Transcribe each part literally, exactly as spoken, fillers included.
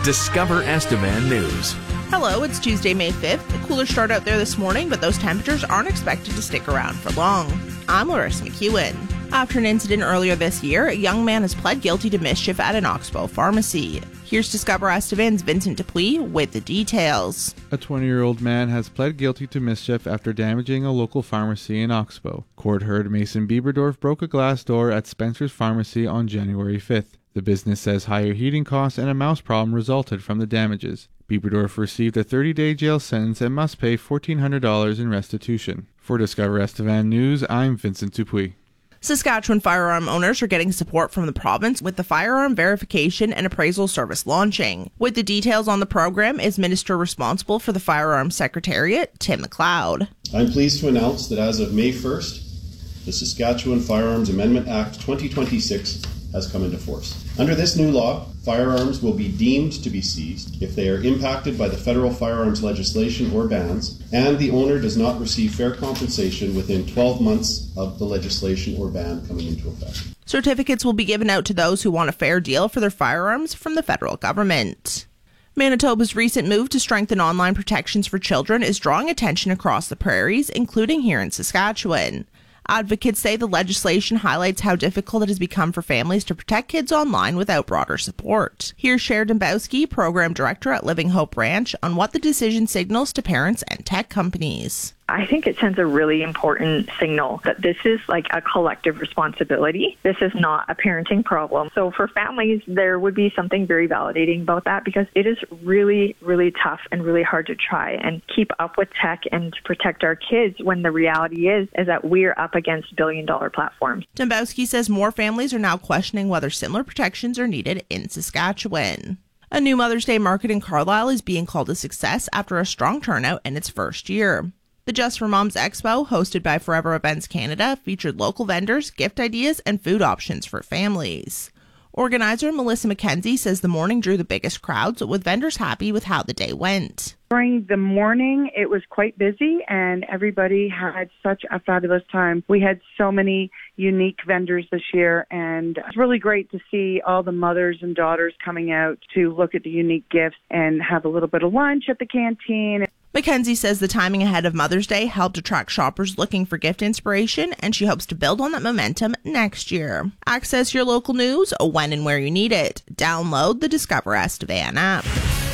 Discover Estevan News. Hello, it's Tuesday, May fifth. A cooler start out there this morning, but those temperatures aren't expected to stick around for long. I'm Larissa McEwen. After an incident earlier this year, a young man has pled guilty to mischief at an Oxbow pharmacy. Here's Discover Estevan's Vincent Dupuis with the details. A twenty-year-old man has pled guilty to mischief after damaging a local pharmacy in Oxbow. Court heard Mason Bieberdorf broke a glass door at Spencer's Pharmacy on January fifth. The business says higher heating costs and a mouse problem resulted from the damages. Bieberdorf received a thirty-day jail sentence and must pay fourteen hundred dollars in restitution. For Discover Estevan News, I'm Vincent Dupuis. Saskatchewan firearm owners are getting support from the province with the Firearm Verification and Appraisal Service launching. With the details on the program is Minister responsible for the Firearms Secretariat, Tim McLeod. I'm pleased to announce that as of May first, the Saskatchewan Firearms Amendment Act twenty twenty-six has come into force. Under this new law, firearms will be deemed to be seized if they are impacted by the federal firearms legislation or bans, and the owner does not receive fair compensation within twelve months of the legislation or ban coming into effect. Certificates will be given out to those who want a fair deal for their firearms from the federal government. Manitoba's recent move to strengthen online protections for children is drawing attention across the prairies, including here in Saskatchewan. Advocates say the legislation highlights how difficult it has become for families to protect kids online without broader support. Here's Cher Dembowski, Program Director at Living Hope Ranch, on what the decision signals to parents and tech companies. I think it sends a really important signal that this is like a collective responsibility. This is not a parenting problem. So for families, there would be something very validating about that because it is really, really tough and really hard to try and keep up with tech and to protect our kids when the reality is, is that we're up against billion dollar platforms. Dembowski says more families are now questioning whether similar protections are needed in Saskatchewan. A new Mother's Day market in Carlisle is being called a success after a strong turnout in its first year. The Just for Moms Expo, hosted by Forever Events Canada, featured local vendors, gift ideas, and food options for families. Organizer Melissa McKenzie says the morning drew the biggest crowds, with vendors happy with how the day went. During the morning, it was quite busy, and everybody had such a fabulous time. We had so many unique vendors this year, and it's really great to see all the mothers and daughters coming out to look at the unique gifts and have a little bit of lunch at the canteen. McKenzie says the timing ahead of Mother's Day helped attract shoppers looking for gift inspiration, and she hopes to build on that momentum next year. Access your local news when and where you need it. Download the Discover Estevan app.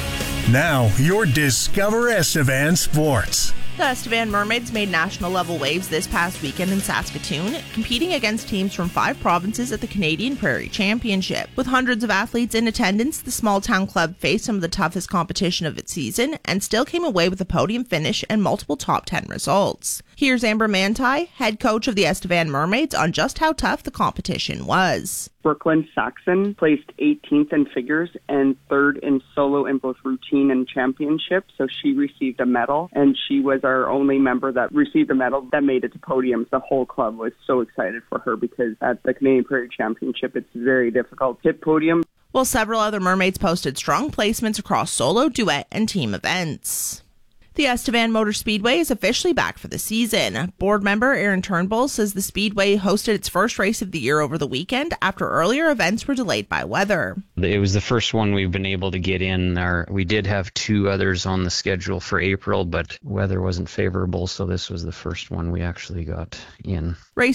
Now, your Discover Estevan Sports. The Estevan Mermaids made national level waves this past weekend in Saskatoon, competing against teams from five provinces at the Canadian Prairie Championship. With hundreds of athletes in attendance, the small town club faced some of the toughest competition of its season and still came away with a podium finish and multiple top ten results. Here's Amber Manti, head coach of the Estevan Mermaids, on just how tough the competition was. Brooklyn Saxon placed eighteenth in figures and third in solo in both routine and championship, so she received a medal, and she was our only member that received a medal that made it to podiums. The whole club was so excited for her because at the Canadian Prairie Championship, it's very difficult to hit podium. While several other mermaids posted strong placements across solo, duet, and team events. The Estevan Motor Speedway is officially back for the season. Board member Aaron Turnbull says the Speedway hosted its first race of the year over the weekend after earlier events were delayed by weather. It was the first one we've been able to get in. Our, we did have two others on the schedule for April, but weather wasn't favorable, so this was the first one we actually got in. Race